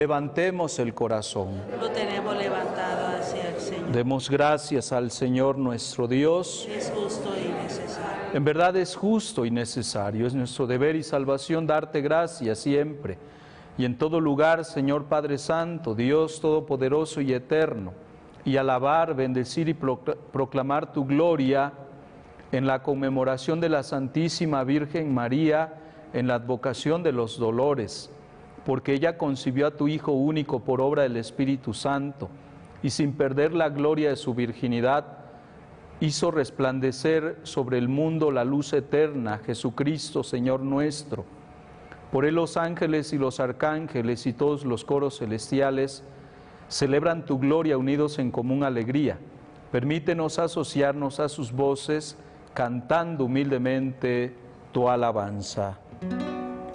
Levantemos el corazón. Lo tenemos levantado hacia el Señor. Demos gracias al Señor nuestro Dios. Es justo y necesario. En verdad es justo y necesario. Es nuestro deber y salvación darte gracias siempre y en todo lugar, Señor Padre Santo, Dios Todopoderoso y Eterno, y alabar, bendecir y proclamar tu gloria en la conmemoración de la Santísima Virgen María, en la advocación de los dolores, porque ella concibió a tu Hijo único por obra del Espíritu Santo, y sin perder la gloria de su virginidad, hizo resplandecer sobre el mundo la luz eterna, Jesucristo, Señor nuestro. Por él los ángeles y los arcángeles y todos los coros celestiales celebran tu gloria unidos en común alegría. Permítenos asociarnos a sus voces, cantando humildemente tu alabanza.